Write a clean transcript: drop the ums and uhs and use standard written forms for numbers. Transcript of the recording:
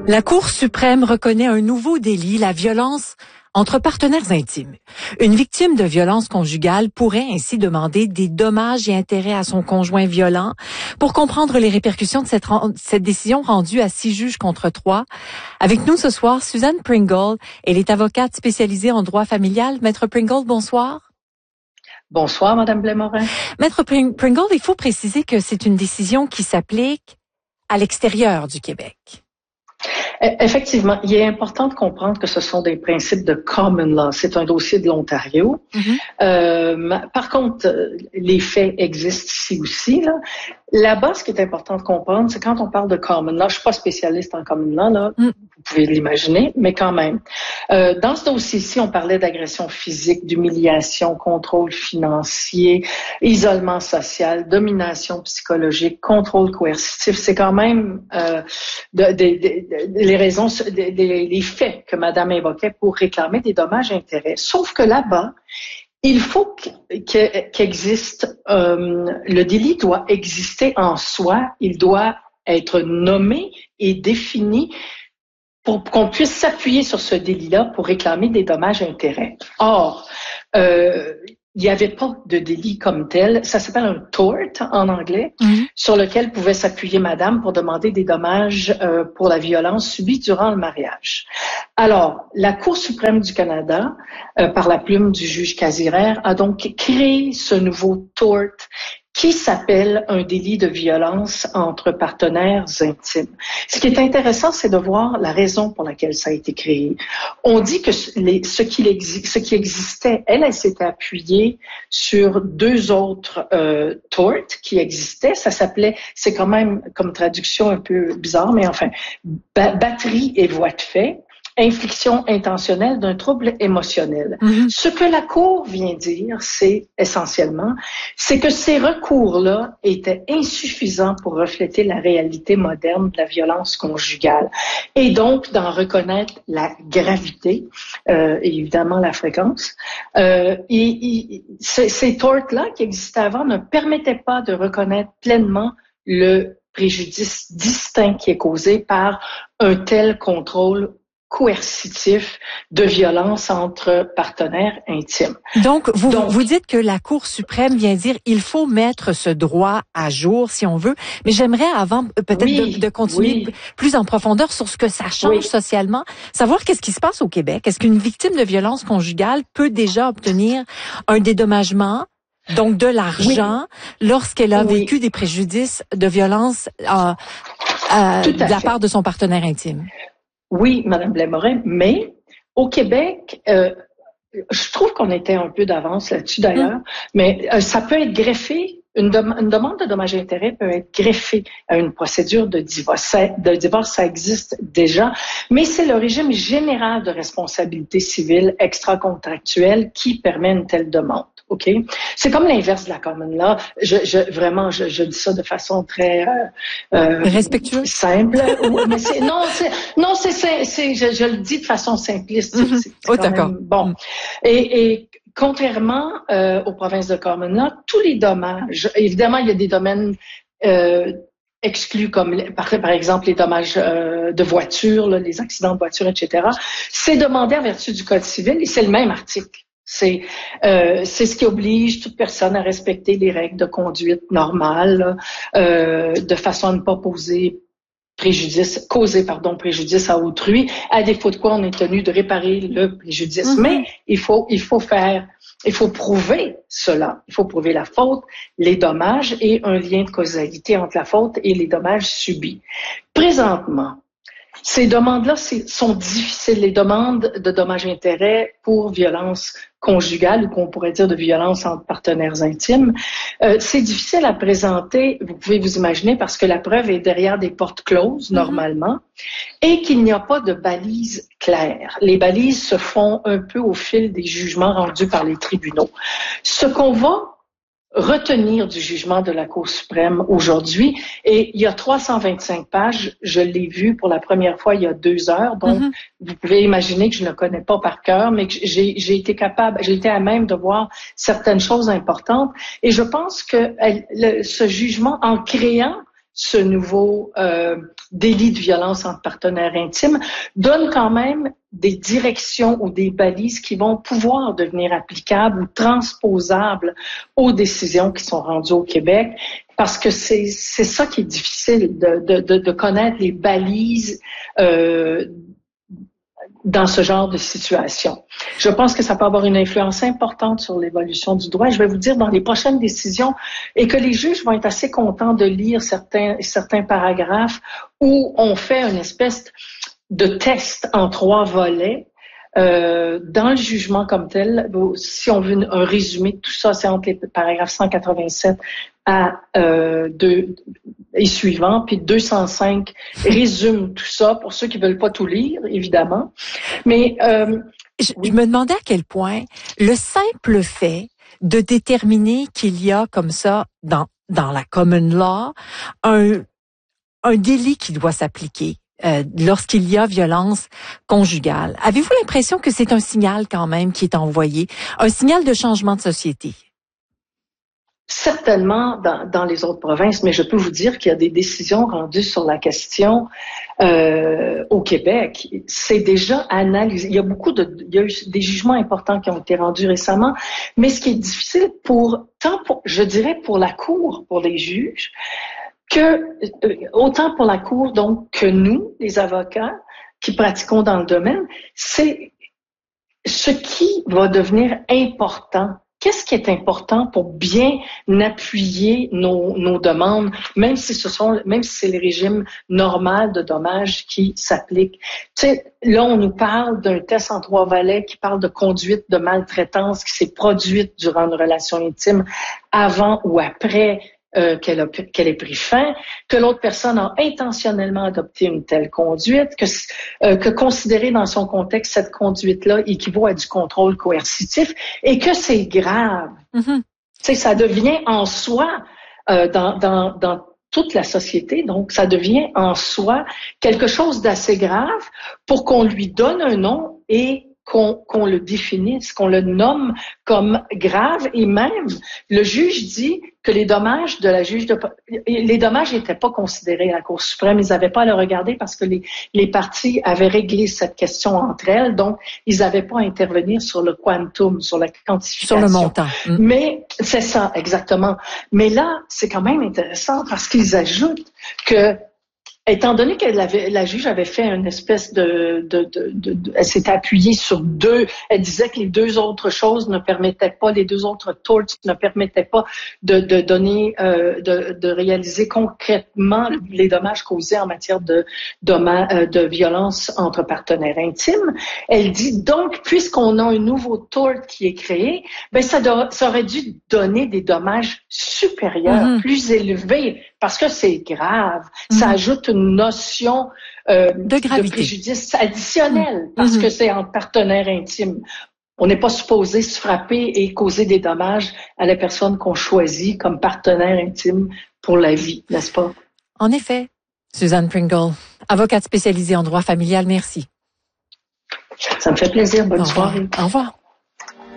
La Cour suprême reconnaît un nouveau délit, la violence entre partenaires intimes. Une victime de violence conjugale pourrait ainsi demander des dommages et intérêts à son conjoint violent. Pour comprendre les répercussions de cette décision rendue à 6 juges contre 3, avec nous ce soir, Suzanne Pringle. Elle est avocate spécialisée en droit familial. Maître Pringle, bonsoir. Bonsoir, Madame Blais-Morin. Maître Pringle, il faut préciser que c'est une décision qui s'applique à l'extérieur du Québec. Effectivement, il est important de comprendre que ce sont des principes de common law. C'est un dossier de l'Ontario. Par contre, les faits existent ici aussi. Là-bas, ce qui est important de comprendre, c'est quand on parle de common law, je suis pas spécialiste en common law, là, vous pouvez l'imaginer, mais quand même. Dans ce dossier-ci, on parlait d'agression physique, d'humiliation, contrôle financier, isolement social, domination psychologique, contrôle coercitif. C'est quand même les raisons, les faits que Madame évoquait pour réclamer des dommages et intérêts. Sauf que là-bas, il faut qu'existe, le délit doit exister en soi, il doit être nommé et défini pour qu'on puisse s'appuyer sur ce délit-là pour réclamer des dommages et intérêts. Or, il n'y avait pas de délit comme tel. Ça s'appelle un tort en anglais, sur lequel pouvait s'appuyer Madame pour demander des dommages pour la violence subie durant le mariage. Alors, la Cour suprême du Canada, par la plume du juge Casirère, a donc créé ce nouveau tort qui s'appelle un délit de violence entre partenaires intimes. Ce qui est intéressant, c'est de voir la raison pour laquelle ça a été créé. On dit que ce qui existait, elle s'était appuyée sur deux autres torts qui existaient. Ça s'appelait, c'est quand même comme traduction un peu bizarre, mais enfin, batterie et voie de fait. Infliction intentionnelle d'un trouble émotionnel. Ce que la Cour vient dire, c'est essentiellement, c'est que ces recours-là étaient insuffisants pour refléter la réalité moderne de la violence conjugale et donc d'en reconnaître la gravité et évidemment la fréquence. Ces torts-là qui existaient avant ne permettaient pas de reconnaître pleinement le préjudice distinct qui est causé par un tel contrôle coercitif de violence entre partenaires intimes. Donc, vous dites que la Cour suprême vient dire il faut mettre ce droit à jour, si on veut, mais j'aimerais avant peut-être de continuer plus en profondeur sur ce que ça change socialement, savoir qu'est-ce qui se passe au Québec. Est-ce qu'une victime de violence conjugale peut déjà obtenir un dédommagement, donc de l'argent, lorsqu'elle a vécu des préjudices de violence de la part de son partenaire intime? Oui, Madame Blais-Morin, mais au Québec, je trouve qu'on était un peu d'avance là-dessus d'ailleurs, mais ça peut être greffé. Une demande de dommages et intérêts peut être greffée à une procédure de divorce. Ça existe déjà, mais c'est le régime général de responsabilité civile extra-contractuelle qui permet une telle demande. OK? C'est comme l'inverse de la common law. Je dis ça de façon très respectueuse, simple. Mais je le dis de façon simpliste. Oh, d'accord. Bon. Et contrairement aux provinces de common law, tous les dommages, évidemment, il y a des domaines exclus comme par exemple les dommages de voiture, les accidents de voiture, etc. C'est demandé en vertu du Code civil et c'est le même article. C'est ce qui oblige toute personne à respecter les règles de conduite normales, de façon à ne pas causer préjudice à autrui, à défaut de quoi on est tenu de réparer le préjudice. Mais il faut prouver cela. Il faut prouver la faute, les dommages et un lien de causalité entre la faute et les dommages subis. Présentement, ces demandes-là sont difficiles. Les demandes de dommages et intérêts pour violence conjugale ou qu'on pourrait dire de violence entre partenaires intimes, c'est difficile à présenter, vous pouvez vous imaginer, parce que la preuve est derrière des portes closes normalement et qu'il n'y a pas de balises claires. Les balises se font un peu au fil des jugements rendus par les tribunaux. Ce qu'on va retenir du jugement de la Cour suprême aujourd'hui. Et il y a 325 pages. Je l'ai vu pour la première fois il y a 2 heures. Donc, vous pouvez imaginer que je ne le connais pas par cœur, mais que j'ai été à même de voir certaines choses importantes. Et je pense que ce jugement, en créant ce nouveau délit de violence entre partenaires intimes, donne quand même des directions ou des balises qui vont pouvoir devenir applicables ou transposables aux décisions qui sont rendues au Québec, parce que c'est ça qui est difficile, de connaître les balises dans ce genre de situation. Je pense que ça peut avoir une influence importante sur l'évolution du droit. Je vais vous dire dans les prochaines décisions, et que les juges vont être assez contents de lire certains paragraphes où on fait une espèce de test en 3 volets. Dans le jugement comme tel, si on veut un résumé de tout ça, c'est entre les paragraphes 187 à 2 et suivants, puis 205 résume tout ça pour ceux qui veulent pas tout lire, évidemment. Mais je me demandais à quel point le simple fait de déterminer qu'il y a comme ça dans la common law un délit qui doit s'appliquer lorsqu'il y a violence conjugale. Avez-vous l'impression que c'est un signal quand même qui est envoyé, un signal de changement de société? Certainement dans les autres provinces, mais je peux vous dire qu'il y a des décisions rendues sur la question au Québec. C'est déjà analysé. Il y a eu des jugements importants qui ont été rendus récemment, mais ce qui est difficile je dirais pour la Cour, pour les juges, autant pour la Cour donc que nous, les avocats qui pratiquons dans le domaine, c'est ce qui va devenir important. Qu'est-ce qui est important pour bien appuyer nos demandes, même si c'est les régimes normaux de dommages qui s'appliquent. Tu sais, là, on nous parle d'un test en 3 volets qui parle de conduite de maltraitance qui s'est produite durant une relation intime avant ou après qu'elle ait pris fin, que l'autre personne a intentionnellement adopté une telle conduite, que considérer dans son contexte cette conduite-là équivaut à du contrôle coercitif et que c'est grave. Mm-hmm. Tu sais, ça devient en soi dans toute la société, donc ça devient en soi quelque chose d'assez grave pour qu'on lui donne un nom et qu'on le définisse, qu'on le nomme comme grave, et même le juge dit que les dommages n'étaient pas considérés à la Cour suprême, ils n'avaient pas à le regarder parce que les parties avaient réglé cette question entre elles, donc ils n'avaient pas à intervenir sur le quantum, sur la quantification. Sur le montant. Mais c'est ça, exactement. Mais là, c'est quand même intéressant parce qu'ils ajoutent que étant donné que la juge avait fait une espèce elle s'était appuyée sur 2, elle disait que les 2 autres choses ne permettaient pas, les 2 autres torts ne permettaient pas de donner, de réaliser concrètement les dommages causés en matière de violence entre partenaires intimes. Elle dit donc, puisqu'on a un nouveau tort qui est créé, ben ça aurait dû donner des dommages supérieurs, plus élevés, parce que c'est grave. Ça ajoute une notion de préjudice additionnel parce que c'est entre partenaires intimes. On n'est pas supposé se frapper et causer des dommages à la personne qu'on choisit comme partenaire intime pour la vie, n'est-ce pas? En effet. Suzanne Pringle, avocate spécialisée en droit familial, merci. Ça me fait plaisir. Bonne soirée. Au revoir.